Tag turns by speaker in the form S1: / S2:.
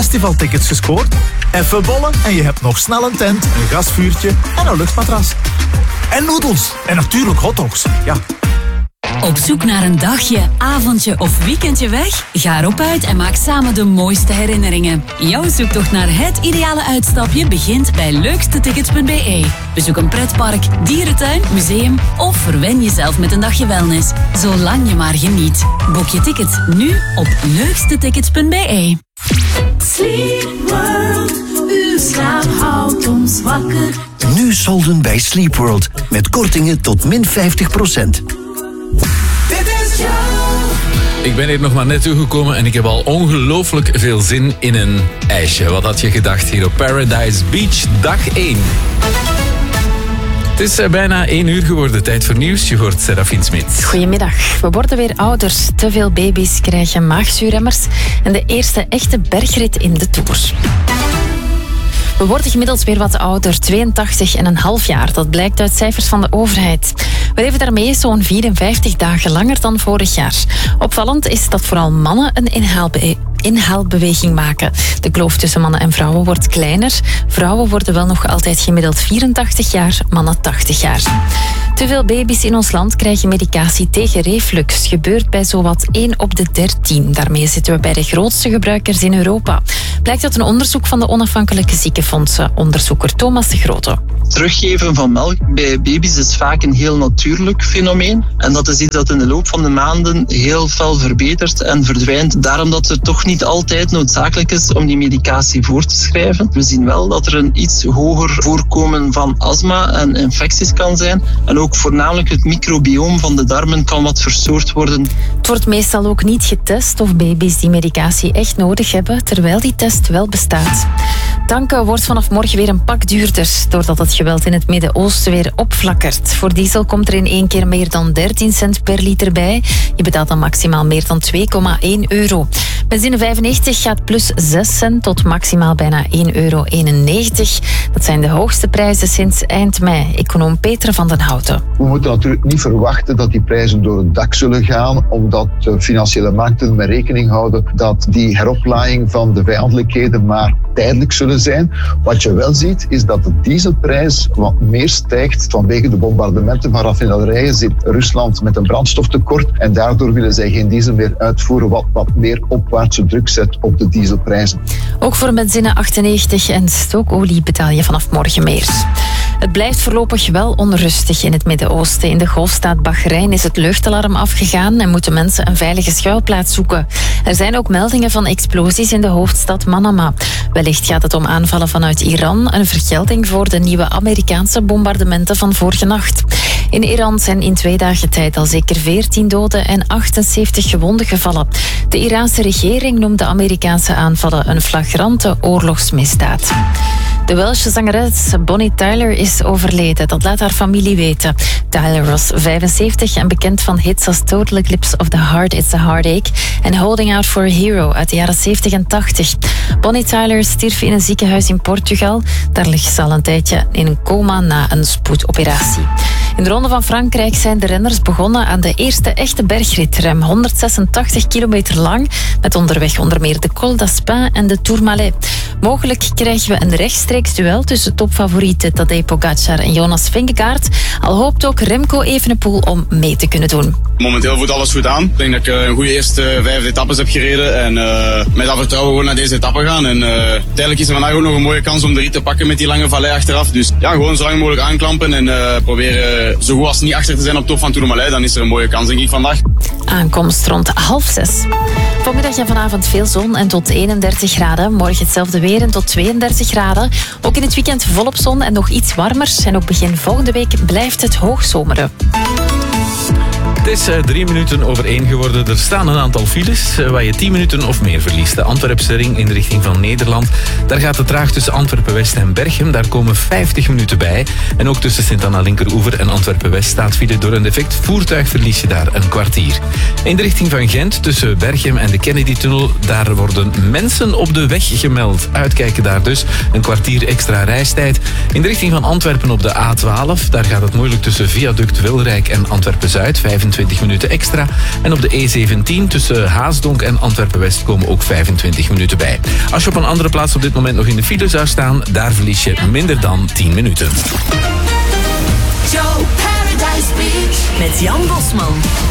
S1: festivaltickets gescoord? Even bollen en je hebt nog snel een tent, een gasvuurtje en een luchtmatras. En noedels. En natuurlijk hotdogs. Ja.
S2: Op zoek naar een dagje, avondje of weekendje weg? Ga erop uit en maak samen de mooiste herinneringen. Jouw zoektocht naar het ideale uitstapje begint bij leukstetickets.be. Bezoek een pretpark, dierentuin, museum of verwen jezelf met een dagje wellness. Zolang je maar geniet. Boek je tickets nu op leukstetickets.be.
S3: Sleep World, uw slaap houdt ons wakker.
S4: Nu solden bij Sleep World met kortingen tot min 50%.
S5: Ik ben hier nog maar net toegekomen en ik heb al ongelooflijk veel zin in een ijsje. Wat had je gedacht hier op Paradise Beach, dag 1? Het is bijna 1 uur geworden. Tijd voor nieuws. Je hoort Serafine Smit.
S6: Goedemiddag. We worden weer ouders. Te veel baby's krijgen maagzuurremmers. En de eerste echte bergrit in de Tour. We worden gemiddeld weer wat ouder, 82,5 jaar. Dat blijkt uit cijfers van de overheid. We leven daarmee zo'n 54 dagen langer dan vorig jaar. Opvallend is dat vooral mannen een inhaalbeweging maken. De kloof tussen mannen en vrouwen wordt kleiner. Vrouwen worden wel nog altijd gemiddeld 84 jaar, mannen 80 jaar. Te veel baby's in ons land krijgen medicatie tegen reflux. Gebeurt bij zowat 1 op de 13. Daarmee zitten we bij de grootste gebruikers in Europa. Blijkt uit een onderzoek van de onafhankelijke ziekenfondsen. Onderzoeker Thomas de Grote.
S7: Teruggeven van melk bij baby's is vaak een heel natuurlijk fenomeen. En dat is iets dat in de loop van de maanden heel fel verbetert en verdwijnt. Daarom dat het toch niet altijd noodzakelijk is om die medicatie voor te schrijven. We zien wel dat er een iets hoger voorkomen van astma en infecties kan zijn. En ook voornamelijk het microbioom van de darmen kan wat verstoord worden.
S6: Het wordt meestal ook niet getest of baby's die medicatie echt nodig hebben, terwijl die test wel bestaat. Tanken wordt vanaf morgen weer een pak duurder, doordat het geweld in het Midden-Oosten weer opflakkert. Voor diesel komt er in 1 keer meer dan 13 cent per liter bij. Je betaalt dan maximaal meer dan €2,1. Benzine 95 gaat plus 6 cent tot maximaal bijna €1,91. Dat zijn de hoogste prijzen sinds eind mei. Econoom Peter van den Houten.
S8: We moeten natuurlijk niet verwachten dat die prijzen door het dak zullen gaan, omdat de financiële markten met rekening houden dat die heroplaaiing van de vijandelijkheden maar tijdelijk zullen zijn. Wat je wel ziet, is dat de dieselprijs wat meer stijgt vanwege de bombardementen van raffinaderijen. Zit Rusland met een brandstoftekort en daardoor willen zij geen diesel meer uitvoeren, wat meer opwaartse druk zet op de dieselprijzen.
S6: Ook voor benzine 98 en stookolie betaal je vanaf morgen meer. Het blijft voorlopig wel onrustig in het Midden-Oosten. In de golfstaat Bahrein is het luchtalarm afgegaan en moeten mensen een veilige schuilplaats zoeken. Er zijn ook meldingen van explosies in de hoofdstad Manama. Wellicht gaat het om aanvallen vanuit Iran, een vergelding voor de nieuwe Amerikaanse bombardementen van vorige nacht. In Iran zijn in 2 dagen tijd al zeker 14 doden en 78 gewonden gevallen. De Iraanse regering noemt de Amerikaanse aanvallen een flagrante oorlogsmisdaad. De Welsche zangeres Bonnie Tyler is overleden. Dat laat haar familie weten. Tyler was 75 en bekend van hits als Total Eclipse of the Heart, It's a Heartache en Holding Out for a Hero uit de jaren 70 en 80. Bonnie Tyler stierf in een ziekenhuis in Portugal. Daar ligt ze al een tijdje in een coma na een spoedoperatie. In de Ronde van Frankrijk zijn de renners begonnen aan de eerste echte bergrit. Ruim 186 kilometer lang, met onderweg onder meer de Col d'Aspin en de Tourmalet. Mogelijk krijgen we een rechtstreeks duel tussen topfavorieten Tadej Pogacar en Jonas Vingegaard. Al hoopt ook Remco Evenepoel om mee te kunnen doen.
S9: Momenteel voelt alles goed aan. Ik denk dat ik een goede eerste 5 etappes heb gereden en met dat vertrouwen gewoon naar deze etappe gaan. En uiteindelijk is er vandaag ook nog een mooie kans om de rit te pakken met die lange vallei achteraf. Dus ja, gewoon zo lang mogelijk aanklampen en proberen zo goed als niet achter te zijn op top van Tourmalet. Dan is er een mooie kans, denk ik, vandaag.
S6: Aankomst rond 5:30. Vanmiddag en vanavond veel zon en tot 31 graden. Morgen hetzelfde weer en tot 32 graden. Ook in het weekend volop zon en nog iets warmer. En ook begin volgende week blijft het hoogzomeren.
S5: Het is 3 minuten over 1 geworden. Er staan een aantal files waar je 10 minuten of meer verliest. De Antwerpse ring in de richting van Nederland. Daar gaat het traag tussen Antwerpen-West en Berchem. Daar komen 50 minuten bij. En ook tussen Sint-Anna-Linkeroever en Antwerpen-West staat file door een defect voertuig. Verlies je daar een kwartier. In de richting van Gent, tussen Berchem en de Kennedy-tunnel, daar worden mensen op de weg gemeld. Uitkijken daar dus. Een kwartier extra reistijd. In de richting van Antwerpen op de A12, daar gaat het moeilijk tussen Viaduct Wilrijk en Antwerpen-Zuid. 25 25 minuten extra. En op de E17 tussen Haasdonk en Antwerpen-West komen ook 25 minuten bij. Als je op een andere plaats op dit moment nog in de file zou staan, daar verlies je minder dan 10 minuten.
S3: Joe Paradise Beach
S2: Met Jan Bosman.